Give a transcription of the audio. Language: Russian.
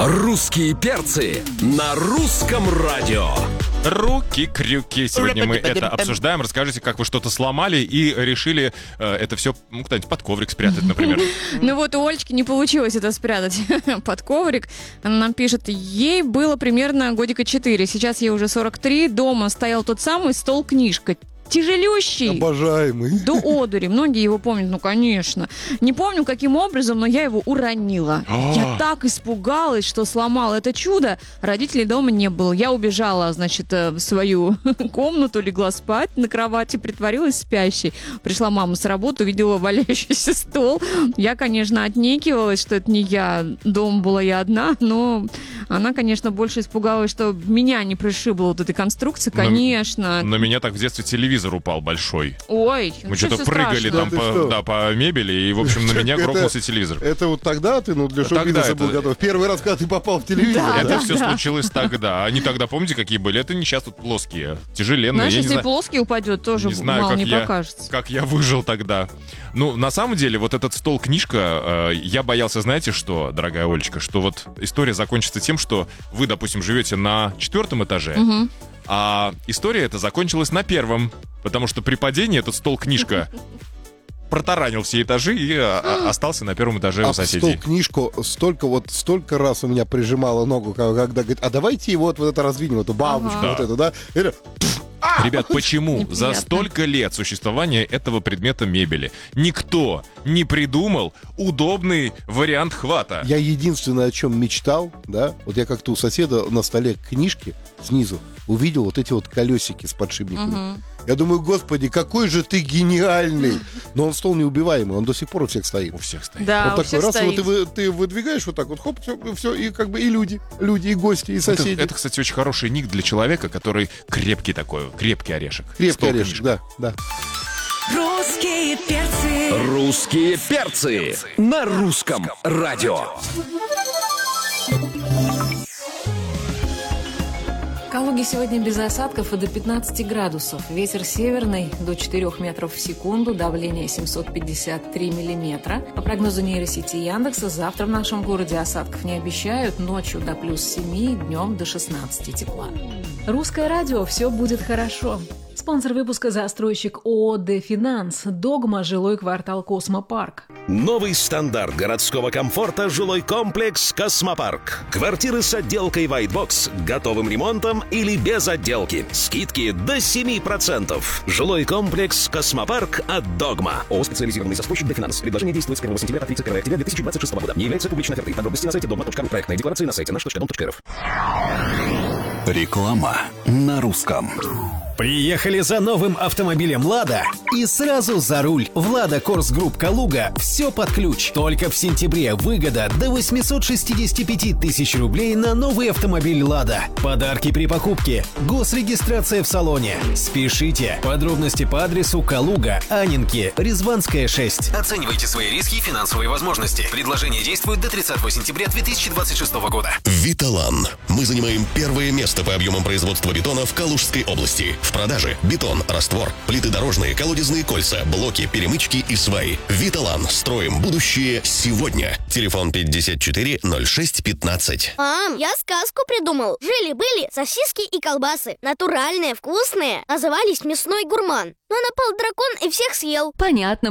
Русские перцы на русском радио. Руки-крюки. Сегодня мы это обсуждаем. Расскажите, как вы что-то сломали и решили это все куда-нибудь под коврик спрятать, например. Ну вот у Олечки не получилось это спрятать под коврик. Она нам пишет, ей было примерно годика 4, сейчас ей уже 43, дома стоял тот самый стол-книжка. Тяжелющий. Обожаемый. До одури. Многие его помнят, ну, конечно. Не помню, каким образом, но я его уронила. Я так испугалась, что сломала это чудо. Родителей дома не было. Я убежала, значит, в свою комнату, легла спать на кровати, притворилась спящей. Пришла мама с работы, увидела валяющийся стол. Я, конечно, отнекивалась, что это не я. Дома была я одна, но она, конечно, больше испугалась, что меня не пришибла вот этой конструкции, конечно. На меня так в детстве телевизор упал большой. Ой, мы что-то прыгали там по мебели, и, в общем, на меня грохнулся телевизор. Это вот тогда ты, для шоу-бизнеса был готов? Первый раз, когда ты попал в телевизор? Это все случилось тогда. Они тогда, помните, какие были? Это не сейчас тут плоские, тяжеленные. Знаешь, если плоский упадет, тоже мало не покажется. Как я выжил тогда. Ну, на самом деле, вот этот стол-книжка, я боялся, знаете что, дорогая Олечка, что вот история закончится тем, что вы, допустим, живете на 4 этаже, а история эта закончилась на 1, потому что при падении этот стол-книжка протаранил все этажи и остался на 1 этаже у соседей. Стол-книжку столько раз у меня прижимала ногу, когда говорит, а давайте его вот это раздвинем, эту бабочку, вот эту, да? Ребят, почему за столько лет существования этого предмета мебели никто не придумал удобный вариант хвата? Я единственное, о чем мечтал, да, вот я как-то у соседа на столе книжки снизу увидел вот эти вот колесики с подшипниками. Я думаю, господи, какой же ты гениальный! Но он стол неубиваемый, он до сих пор у всех стоит. У всех стоит. Да, вот у такой раз, стоит. вот ты выдвигаешь вот так вот, хоп, все, и как бы и люди, и гости, и соседи. Это, кстати, очень хороший ник для человека, который крепкий такой, крепкий орешек. Крепкий орешек, да. Русские перцы. Русские перцы на русском радио. В Калуге сегодня без осадков и до 15 градусов. Ветер северный до 4 метров в секунду, давление 753 миллиметра. По прогнозу нейросети Яндекса, завтра в нашем городе осадков не обещают. Ночью до плюс 7, днем до 16 тепла. Русское радио «Все будет хорошо». Спонсор выпуска застройщик ООО «Дефинанс». Догма, жилой квартал «Космопарк». Новый стандарт городского комфорта – жилой комплекс «Космопарк». Квартиры с отделкой White Box, готовым ремонтом или без отделки. Скидки до 7%. Жилой комплекс «Космопарк» от Догма. ООО «Специализированный застройщик Дефинанс». Предложение действует с 1 сентября по 31 октября 2026 года. Не является публичной офертой. Подробности на сайте dogma.ru. Проектная декларация на сайте наш.дом.рф. Реклама на русском. Приехали за новым автомобилем «Лада» и сразу за руль. в «Лада Корс Групп Калуга» все под ключ. Только в сентябре выгода до 865 тысяч рублей на новый автомобиль «Лада». Подарки при покупке. Госрегистрация в салоне. Спешите. Подробности по адресу Калуга, Анненки, Резванская, 6. Оценивайте свои риски и финансовые возможности. Предложение действует до 30 сентября 2026 года. Виталан. Мы занимаем первое место по объемам производства бетона в Калужской области. В продаже бетон, раствор, плиты дорожные, колодезные кольца, блоки, перемычки и сваи. Виталан. Строим будущее сегодня. Телефон 540615. Мам, я сказку придумал. Жили-были сосиски и колбасы. Натуральные, вкусные. Назывались «Мясной гурман». Но напал дракон и всех съел. Понятно.